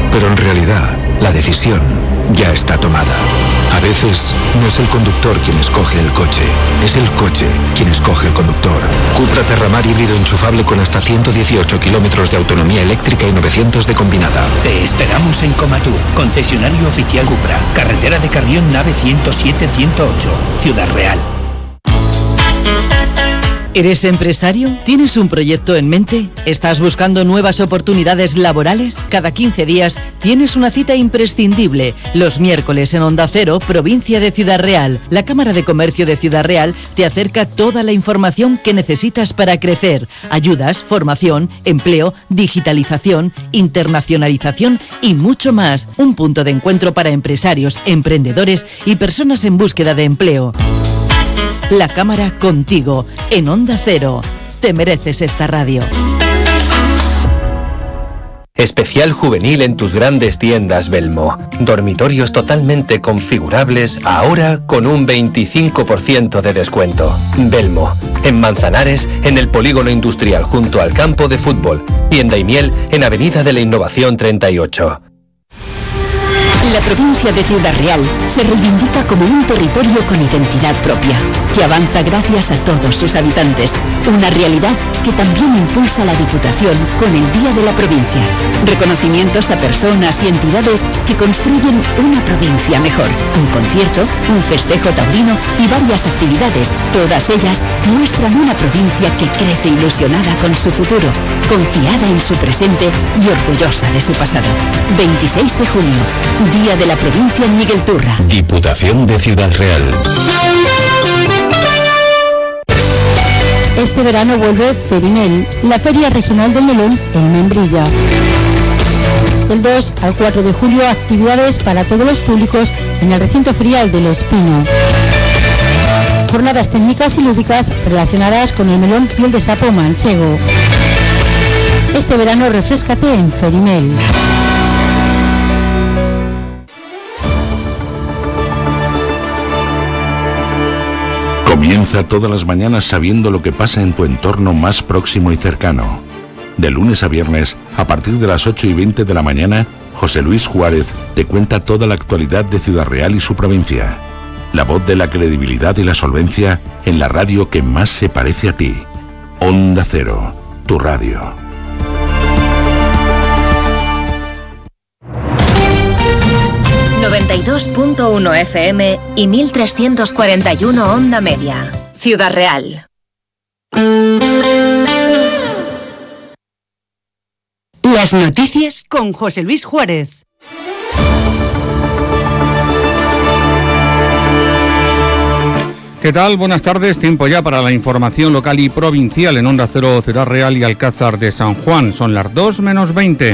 Pero en realidad, la decisión ya está tomada. A veces, no es el conductor quien escoge el coche, es el coche quien escoge el conductor. Cupra Terramar híbrido enchufable con hasta 118 kilómetros de autonomía eléctrica y 900 de combinada. Te esperamos en Comatur, concesionario oficial Cupra, carretera de Carrión, nave 107-108, Ciudad Real. ¿Eres empresario? ¿Tienes un proyecto en mente? ¿Estás buscando nuevas oportunidades laborales? Cada 15 días tienes una cita imprescindible. Los miércoles en Onda Cero, provincia de Ciudad Real. La Cámara de Comercio de Ciudad Real te acerca toda la información que necesitas para crecer. Ayudas, formación, empleo, digitalización, internacionalización y mucho más. Un punto de encuentro para empresarios, emprendedores y personas en búsqueda de empleo. La Cámara contigo, en Onda Cero. Te mereces esta radio. Especial juvenil en tus grandes tiendas Belmo. Dormitorios totalmente configurables, ahora con un 25% de descuento. Belmo, en Manzanares, en el Polígono Industrial junto al campo de fútbol. Y en Daimiel, en Avenida de la Innovación 38. La provincia de Ciudad Real se reivindica como un territorio con identidad propia, que avanza gracias a todos sus habitantes. Una realidad que también impulsa la Diputación con el Día de la Provincia. Reconocimientos a personas y entidades que construyen una provincia mejor. Un concierto, un festejo taurino y varias actividades. Todas ellas muestran una provincia que crece ilusionada con su futuro, confiada en su presente y orgullosa de su pasado. 26 de junio, Día de la Provincia en Miguel Turra. Diputación de Ciudad Real. Este verano vuelve Ferimel, la Feria Regional del Melón en Membrilla. Del 2 al 4 de julio, actividades para todos los públicos en el recinto ferial del Espino. Jornadas técnicas y lúdicas relacionadas con el melón piel de sapo manchego. Este verano refréscate en Ferimel. Comienza todas las mañanas sabiendo lo que pasa en tu entorno más próximo y cercano. De lunes a viernes, a partir de las 8:20 de la mañana, José Luis Juárez te cuenta toda la actualidad de Ciudad Real y su provincia. La voz de la credibilidad y la solvencia en la radio que más se parece a ti. Onda Cero, tu radio. ...92.1 FM y 1341 Onda Media. Ciudad Real. Las noticias con José Luis Juárez. ¿Qué tal? Buenas tardes. Tiempo ya para la información local y provincial en Onda Cero, Ciudad Real y Alcázar de San Juan. Son las 2:20.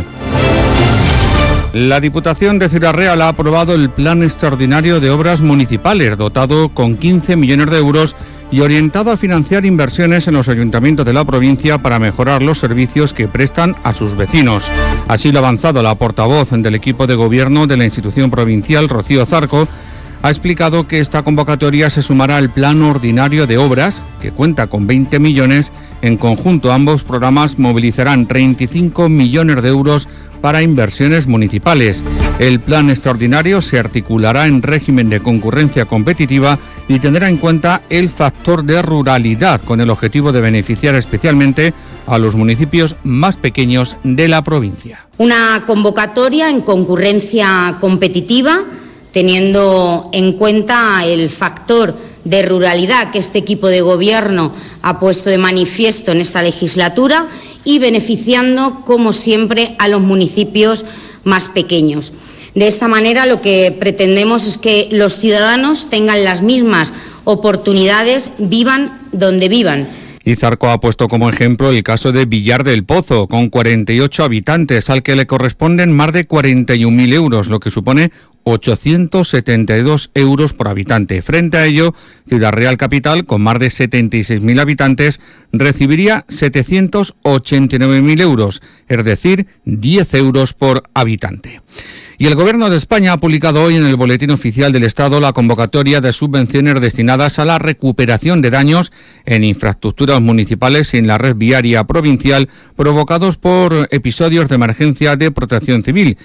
La Diputación de Ciudad Real ha aprobado el Plan Extraordinario de Obras Municipales, dotado con 15 millones de euros y orientado a financiar inversiones en los ayuntamientos de la provincia para mejorar los servicios que prestan a sus vecinos. Así lo ha avanzado la portavoz del equipo de gobierno de la institución provincial, Rocío Zarco. Ha explicado que esta convocatoria se sumará al Plan Ordinario de Obras, que cuenta con 20 millones. En conjunto, ambos programas movilizarán 35 millones de euros para inversiones municipales. El plan extraordinario se articulará en régimen de concurrencia competitiva y tendrá en cuenta el factor de ruralidad, con el objetivo de beneficiar especialmente a los municipios más pequeños de la provincia. Una convocatoria en concurrencia competitiva, teniendo en cuenta el factor de ruralidad que este equipo de gobierno ha puesto de manifiesto en esta legislatura y beneficiando, como siempre, a los municipios más pequeños. De esta manera, lo que pretendemos es que los ciudadanos tengan las mismas oportunidades, vivan donde vivan. Y Zarco ha puesto como ejemplo el caso de Villar del Pozo, con 48 habitantes, al que le corresponden más de 41.000 euros, lo que supone 872 euros por habitante. Frente a ello, Ciudad Real Capital, con más de 76.000 habitantes, recibiría 789.000 euros, es decir, 10 euros por habitante. Y el Gobierno de España ha publicado hoy en el Boletín Oficial del Estado la convocatoria de subvenciones destinadas a la recuperación de daños en infraestructuras municipales y en la red viaria provincial provocados por episodios de emergencia de protección civil,